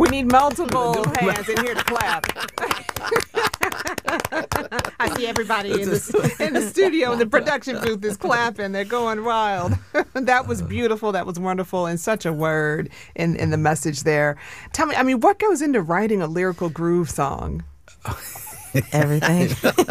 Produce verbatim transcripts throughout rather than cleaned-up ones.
We need multiple hands in here to clap. I see everybody in the, in the studio, in the production booth is clapping. They're going wild. That was beautiful. That was wonderful. And such a word in, in the message there. Tell me, I mean, what goes into writing a lyrical groove song? Everything.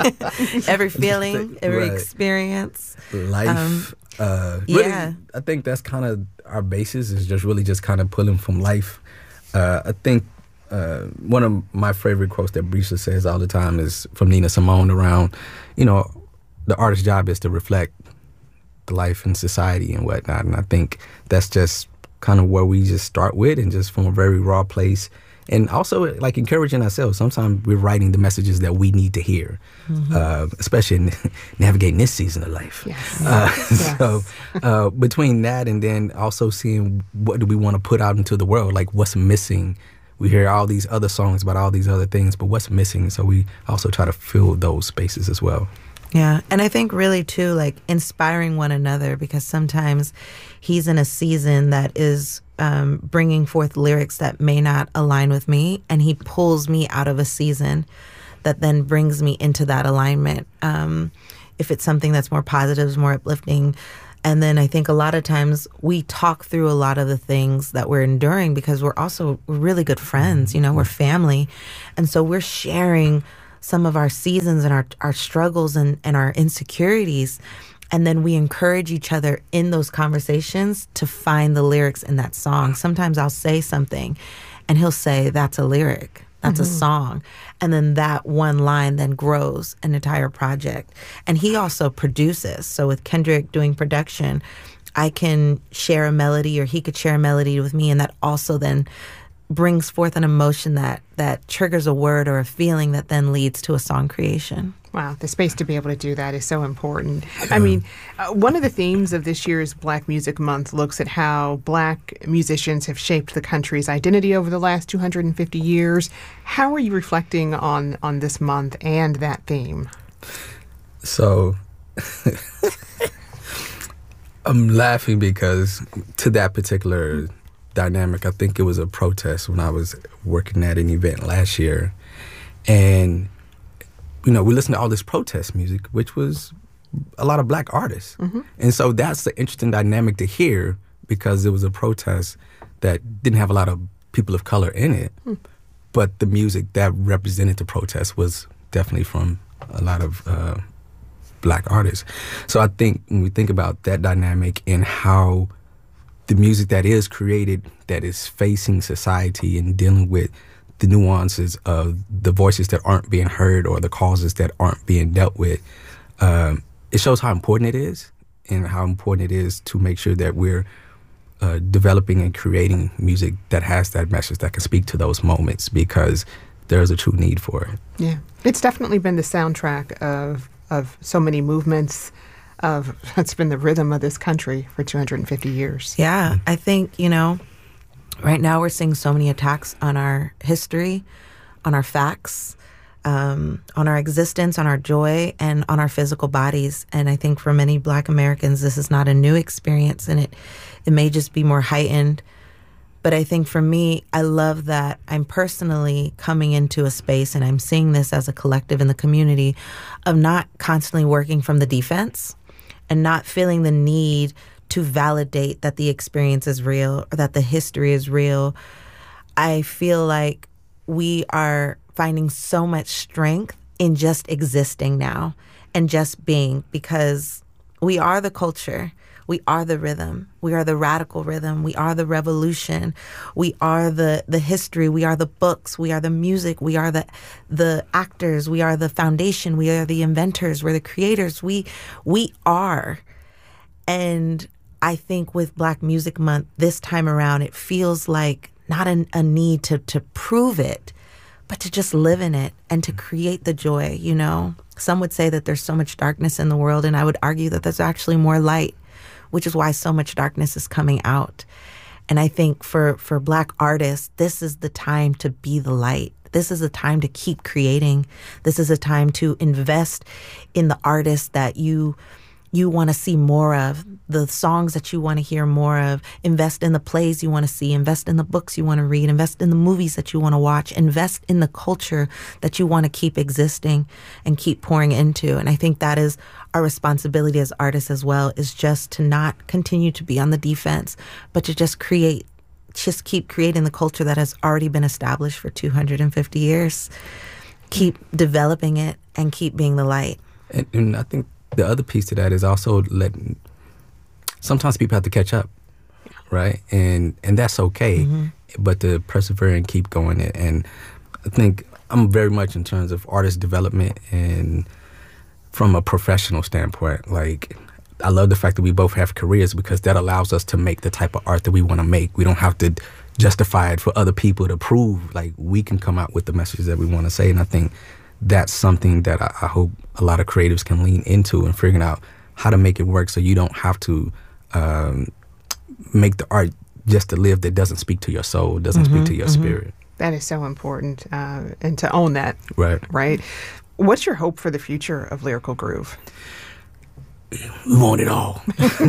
Every feeling, every right. experience. Life. Um, uh, really, yeah. I think that's kind of our basis, is just really just kind of pulling from life. Uh, I think uh, one of my favorite quotes that Brisha says all the time is from Nina Simone around, you know, the artist's job is to reflect the life and society and whatnot. And I think that's just kind of where we just start with, and just from a very raw place. And also, like, encouraging ourselves. Sometimes we're writing the messages that we need to hear, mm-hmm. uh, especially in navigating this season of life. Yes. Uh, yes. So uh, between that and then also seeing what do we want to put out into the world, like what's missing. We hear all these other songs about all these other things, but what's missing? So we also try to fill those spaces as well. Yeah, and I think really, too, like, inspiring one another, because sometimes he's in a season that is um, bringing forth lyrics that may not align with me, and he pulls me out of a season that then brings me into that alignment. Um, if it's something that's more positive, more uplifting. And then I think a lot of times we talk through a lot of the things that we're enduring, because we're also really good friends, you know, we're family. And so we're sharing some of our seasons and our, our struggles and, and our insecurities. And then we encourage each other in those conversations to find the lyrics in that song. Sometimes I'll say something and he'll say, that's a lyric, that's mm-hmm. a song. And then that one line then grows an entire project. And he also produces. So with Kendrick doing production, I can share a melody, or he could share a melody with me, and that also then brings forth an emotion that that triggers a word or a feeling that then leads to a song creation. Wow, the space to be able to do that is so important. I mean, uh, one of the themes of this year's Black Music Month looks at how Black musicians have shaped the country's identity over the last two hundred fifty years. How are you reflecting on, on this month and that theme? So, I'm laughing because to that particular dynamic, I think it was a protest when I was working at an event last year, and you know, we listened to all this protest music, which was a lot of Black artists, mm-hmm. and so that's the interesting dynamic to hear, because it was a protest that didn't have a lot of people of color in it, mm. but the music that represented the protest was definitely from a lot of uh, Black artists. So I think when we think about that dynamic and how the music that is created, that is facing society and dealing with the nuances of the voices that aren't being heard or the causes that aren't being dealt with, um, it shows how important it is, and how important it is to make sure that we're uh, developing and creating music that has that message, that can speak to those moments, because there's a true need for it. Yeah, it's definitely been the soundtrack of of so many movements. Of it's been the rhythm of this country for two hundred fifty years. Yeah, I think, you know, right now we're seeing so many attacks on our history, on our facts, um, on our existence, on our joy, and on our physical bodies. And I think for many Black Americans, this is not a new experience, and it, it may just be more heightened. But I think for me, I love that I'm personally coming into a space, and I'm seeing this as a collective in the community, of not constantly working from the defense, and not feeling the need to validate that the experience is real or that the history is real. I feel like we are finding so much strength in just existing now and just being, because we are the culture. We are the rhythm. We are the radical rhythm. We are the revolution. We are the, the history. We are the books. We are the music. We are the the actors. We are the foundation. We are the inventors. We're the creators. We we are. And I think with Black Music Month this time around, it feels like not an, a need to to prove it, but to just live in it and to create the joy, you know? Some would say that there's so much darkness in the world, and I would argue that there's actually more light, which is why so much darkness is coming out. And I think for, for Black artists, this is the time to be the light. This is a time to keep creating. This is a time to invest in the artists that you you want to see more of, the songs that you want to hear more of. Invest in the plays you want to see, invest in the books you want to read, invest in the movies that you want to watch, invest in the culture that you want to keep existing and keep pouring into. And I think that is our responsibility as artists as well, is just to not continue to be on the defense, but to just create, just keep creating the culture that has already been established for two hundred fifty years. Keep developing it and keep being the light. And, and I think the other piece to that is also letting, sometimes people have to catch up, right? And and that's okay, mm-hmm. but to persevere and keep going. And I think I'm very much in terms of artist development and from a professional standpoint. Like, I love the fact that we both have careers, because that allows us to make the type of art that we want to make. We don't have to justify it for other people to prove. Like, we can come out with the messages that we want to say. And I think that's something that I, I hope a lot of creatives can lean into, and figuring out how to make it work so you don't have to um, make the art just to live that doesn't speak to your soul, doesn't mm-hmm, speak to your mm-hmm. spirit. That is so important, uh, and to own that. Right. Right. What's your hope for the future of Lyrical Groove? We want it all.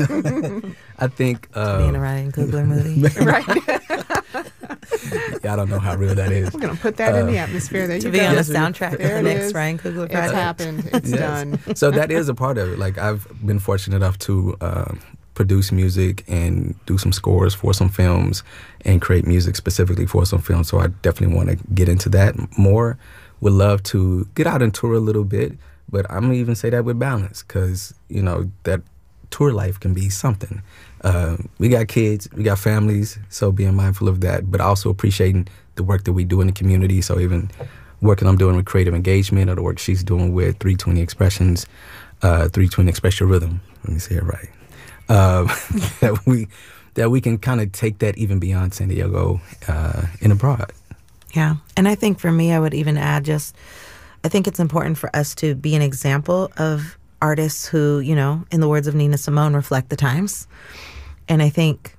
I think uh, be in a Ryan Coogler movie, right? Yeah, I don't know how real that is. We're gonna put that uh, in the atmosphere. There to you be go. on the soundtrack there of the next is. Ryan Coogler project. It's happened. It's yes. done. So that is a part of it. Like, I've been fortunate enough to uh, produce music and do some scores for some films and create music specifically for some films. So I definitely want to get into that more. Would love to get out and tour a little bit. But I'm going to even say that with balance, because, you know, that tour life can be something. Uh, we got kids, we got families, so being mindful of that, but also appreciating the work that we do in the community. So even working I'm doing with Creative Engagement, or the work she's doing with three twenty Expressions, uh, three twenty Express Your Rhythm, let me say it right, uh, that we that we can kind of take that even beyond San Diego uh, and abroad. Yeah, and I think for me, I would even add just, I think it's important for us to be an example of artists who, you know, in the words of Nina Simone, reflect the times. And I think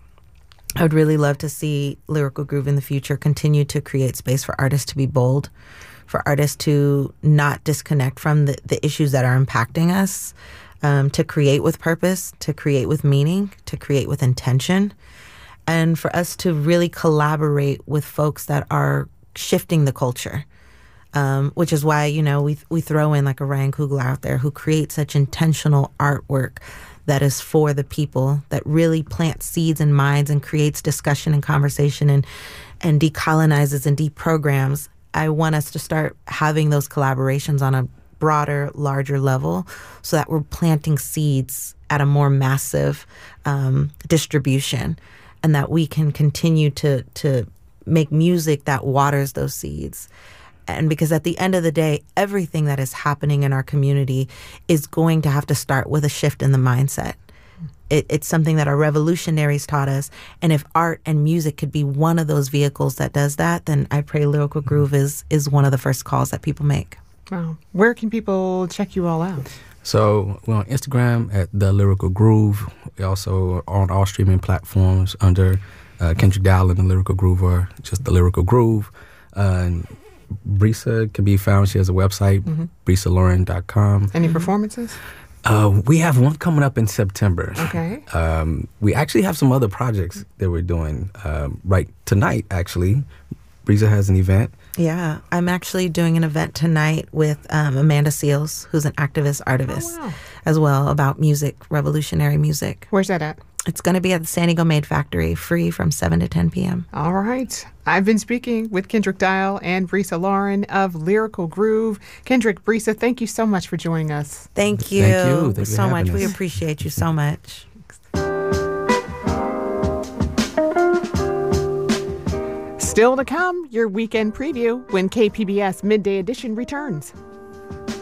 I would really love to see Lyrical Groove in the future continue to create space for artists to be bold, for artists to not disconnect from the, the issues that are impacting us, um, to create with purpose, to create with meaning, to create with intention, and for us to really collaborate with folks that are shifting the culture. Um, which is why, you know, we we throw in like a Ryan Coogler out there who creates such intentional artwork that is for the people, that really plants seeds in minds and creates discussion and conversation and and decolonizes and deprograms. I want us to start having those collaborations on a broader, larger level, so that we're planting seeds at a more massive um, distribution, and that we can continue to to make music that waters those seeds. And because at the end of the day, everything that is happening in our community is going to have to start with a shift in the mindset. It, it's something that our revolutionaries taught us. And if art and music could be one of those vehicles that does that, then I pray Lyrical Groove is, is one of the first calls that people make. Wow. Where can people check you all out? So we're on Instagram at The Lyrical Groove. We also are on all streaming platforms under uh, Kendrick Dial and The Lyrical Groove, or just The Lyrical Groove. Uh, and Brisa can be found. She has a website, mm-hmm. brisa lauren dot com. Any performances? Uh, we have one coming up in September. Okay. Um, we actually have some other projects that we're doing um, right tonight, actually. Brisa has an event. Yeah, I'm actually doing an event tonight with um, Amanda Seals, who's an activist artivist, oh, wow. as well, about music, revolutionary music. Where's that at? It's going to be at the San Diego Made Factory, free from seven to ten p.m. All right. I've been speaking with Kendrick Dial and Brisa Lauren of Lyrical Groove. Kendrick, Brisa, thank you so much for joining us. Thank you. Thank you. Thank so you much. us. We appreciate you so much. Still to come, your weekend preview when K P B S Midday Edition returns.